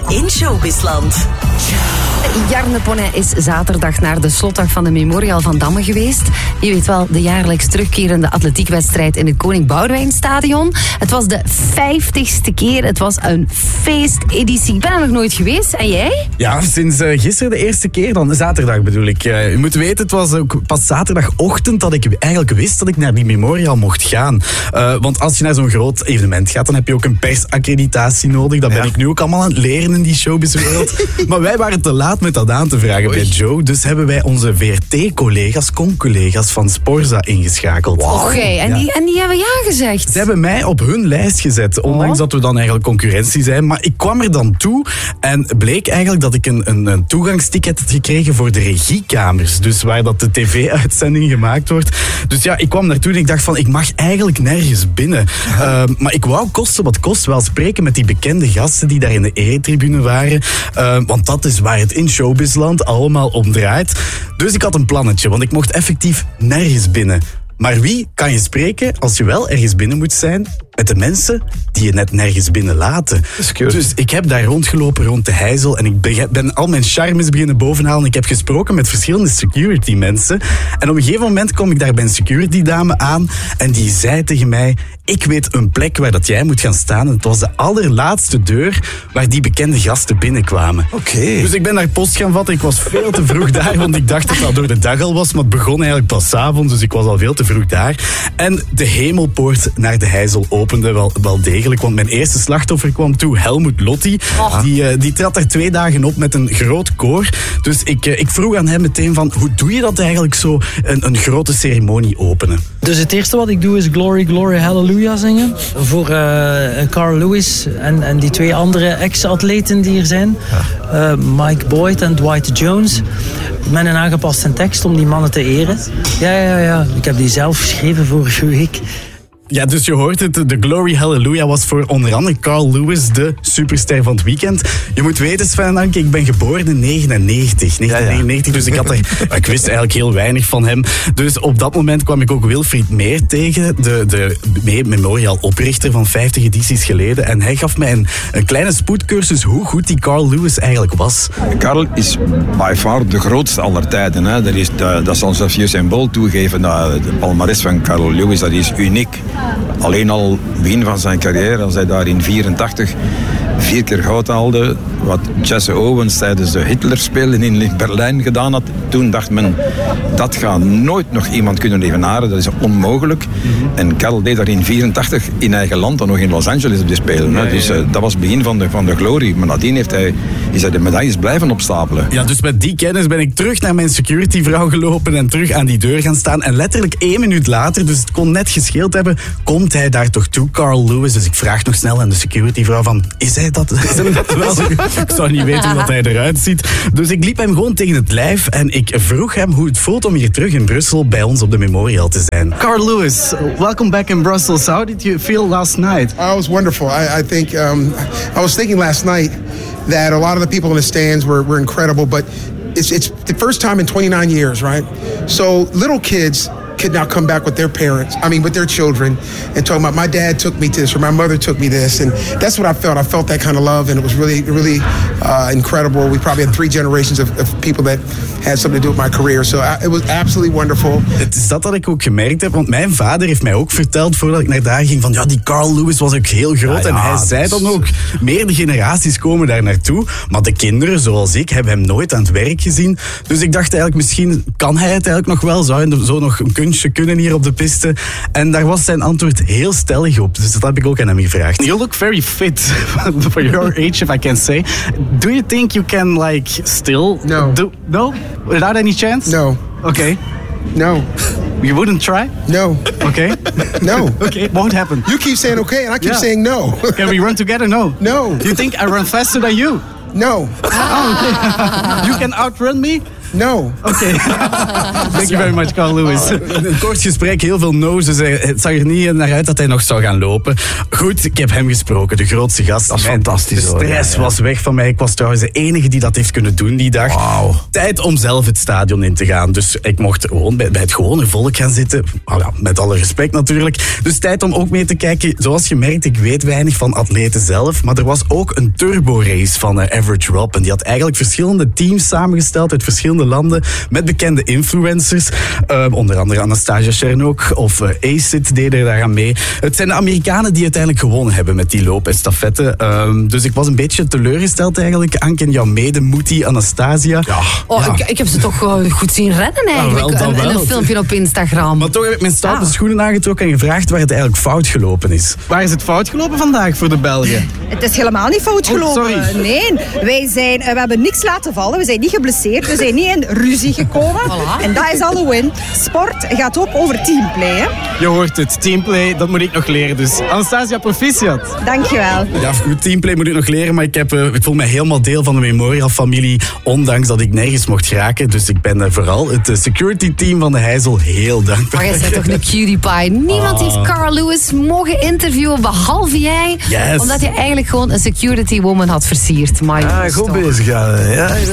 in Showbizland. Jarne Bonnet is zaterdag naar de slotdag van de Memorial van Damme geweest. Je weet wel, de jaarlijks terugkerende atletiekwedstrijd in het Koning Boudewijnstadion. Het was de 50ste keer. Het was een feesteditie. Ik ben er nog nooit geweest. En jij? Ja, sinds gisteren de eerste keer dan. Zaterdag bedoel ik. Je moet weten, het was ook pas zaterdagochtend dat ik eigenlijk wist dat ik naar die Memorial mocht gaan. Want als je naar zo'n groot evenement gaat, dan heb je ook een persaccreditatie nodig. Dat ben ik nu ook allemaal aan het leren in die showbizwereld. Maar wij waren te laat met dat aan te vragen bij Joe. Dus hebben wij onze VRT-collega's, con-collega's van Sporza ingeschakeld. Wow. Oké, en die hebben ja gezegd? Ze hebben mij op hun lijst gezet. Ondanks dat we dan eigenlijk concurrentie zijn. Maar ik kwam er dan toe en bleek eigenlijk dat ik een toegangsticket had gekregen voor de regiekamers. Dus waar dat de tv-uitzending gemaakt wordt. Dus ja, ik kwam naartoe en ik dacht van, ik mag eigenlijk nergens binnen. Maar ik wou kosten wat kost wel spreken met die bekende gasten die daar in de eretribune waren. Want dat is waar het in Showbizland allemaal om draait. Dus ik had een plannetje, want ik mocht effectief nergens binnen. Maar wie kan je spreken als je wel ergens binnen moet zijn met de mensen die je net nergens binnen laten? Dus ik heb daar rondgelopen rond de Heizel en ik ben al mijn charmes beginnen bovenhalen. Ik heb gesproken met verschillende security mensen. En op een gegeven moment kom ik daar bij een security dame aan en die zei tegen mij, ik weet een plek waar dat jij moet gaan staan. En het was de allerlaatste deur waar die bekende gasten binnenkwamen. Okay. Dus ik ben daar post gaan vatten. Ik was veel te vroeg daar, want ik dacht dat het al door de dag al was. Maar het begon eigenlijk pas 's avonds, dus ik was al veel te vroeg daar. En de hemelpoort naar de Heizel opende wel degelijk. Want mijn eerste slachtoffer kwam toe, Helmut Lotti. Die trad er 2 dagen op met een groot koor. Dus ik vroeg aan hem meteen van, hoe doe je dat eigenlijk zo, een grote ceremonie openen? Dus het eerste wat ik doe is Glory, Glory, Hallelujah zingen. Voor Carl Lewis en die 2 andere ex-atleten die er zijn. Mike Boyd en Dwight Jones. Met een aangepaste tekst om die mannen te eren. Ja. Ik heb die zelf geschreven vorige week. Ja, dus je hoort het, de Glory Hallelujah was voor onder andere Carl Lewis, de superster van het weekend. Je moet weten, Sven en Anke, ik ben geboren in 1999, dus ik wist eigenlijk heel weinig van hem. Dus op dat moment kwam ik ook Wilfried Meer tegen, de Memorial oprichter van 50 edities geleden. En hij gaf mij een kleine spoedcursus hoe goed die Carl Lewis eigenlijk was. Carl is by far de grootste aller tijden. Hè. Dat zal zelfs Usain Bolt toegeven. De palmares van Carl Lewis, dat is uniek. Alleen al begin van zijn carrière, als hij daar in 1984 4 keer goud haalde, wat Jesse Owens tijdens de Hitlerspelen in Berlijn gedaan had. Toen dacht men, dat gaat nooit nog iemand kunnen evenaren, dat is onmogelijk. En Carl deed dat in 1984 in eigen land, dan nog in Los Angeles op de Spelen. Ja. Dus dat was het begin van de glorie. Maar nadien is hij de medailles blijven opstapelen. Ja, dus met die kennis ben ik terug naar mijn securityvrouw gelopen en terug aan die deur gaan staan. En letterlijk 1 minuut later, dus het kon net gescheeld hebben, komt hij daar toch toe, Carl Lewis. Dus ik vraag nog snel aan de securityvrouw van, is hij dat? Is hem dat wel? Ik zou niet weten hoe dat hij eruit ziet. Dus ik liep hem gewoon tegen het lijf en ik vroeg hem hoe het voelt om hier terug in Brussel bij ons op de Memorial te zijn. Carl Lewis, welcome back in Brussels. How did you feel last night? It was wonderful. I think I was thinking last night that a lot of the people in the stands were incredible, but it's the first time in 29 years, right? So little kids could now come back with their parents, with their children, and talking about, my dad took me to this, or my mother took me this, and that's what I felt. I felt that kind of love, and it was really, really incredible. We probably had 3 generations of people that had something to do with my career, so it was absolutely wonderful. Het is dat ik ook gemerkt heb, want mijn vader heeft mij ook verteld, voordat ik naar daar ging, van ja, die Carl Lewis was ook heel groot, en hij zei dan ook, meerdere generaties komen daar naartoe, maar de kinderen, zoals ik, hebben hem nooit aan het werk gezien. Dus ik dacht eigenlijk, misschien kan hij het eigenlijk nog wel, zou hij zo nog een kunstje kunnen hier op de piste. En daar was zijn antwoord heel stellig op. Dus dat heb ik ook aan hem gevraagd. You look very fit for your age, if I can say. Do you think you can still... No? Without any chance? No. Okay. No. You wouldn't try? No. Okay. No. Okay, what would happen? You keep saying okay, and I keep saying no. Can we run together? No. No. Do you think I run faster than you? No. Oh, okay. You can outrun me? No. Oké. Thank you very much, Carl Lewis. Een kort gesprek, heel veel no's. Dus het zag er niet naar uit dat hij nog zou gaan lopen. Goed, ik heb hem gesproken, de grootste gast. Dat is fantastisch. De stress was weg van mij. Ik was trouwens de enige die dat heeft kunnen doen die dag. Wauw. Tijd om zelf het stadion in te gaan. Dus ik mocht gewoon bij het gewone volk gaan zitten. Met alle respect natuurlijk. Dus tijd om ook mee te kijken. Zoals je merkt, ik weet weinig van atleten zelf. Maar er was ook een turbo-race van Average Rob. En die had eigenlijk verschillende teams samengesteld uit verschillende landen. Met bekende influencers. Onder andere Anastasia Chernok of Acid deden er daar aan mee. Het zijn de Amerikanen die uiteindelijk gewonnen hebben met die loop en stafette. Dus ik was een beetje teleurgesteld eigenlijk. Anke en jouw mede, Moetie, Anastasia. Ik heb ze toch goed zien rennen eigenlijk. wel. En een filmpje op Instagram. Maar toch heb ik mijn stoute schoenen aangetrokken en gevraagd waar het eigenlijk fout gelopen is. Waar is het fout gelopen vandaag voor de Belgen? Het is helemaal niet fout gelopen. Sorry. Nee, we hebben niks laten vallen. We zijn niet geblesseerd. We zijn niet in ruzie gekomen. Voilà. En dat is al een win. Sport gaat ook over teamplay. Hè? Je hoort het, teamplay, dat moet ik nog leren. Dus Anastasia, proficiat. Dankjewel. Ja, goed, teamplay moet ik nog leren, maar ik voel me helemaal deel van de Memorial-familie, ondanks dat ik nergens mocht geraken. Dus ik ben vooral het security team van de Heijzel heel dankbaar. Maar jij bent toch een cutie pie. Niemand heeft Carl Lewis mogen interviewen, behalve jij. Yes. Omdat je eigenlijk gewoon een security woman had versierd. My goed bezig, ja.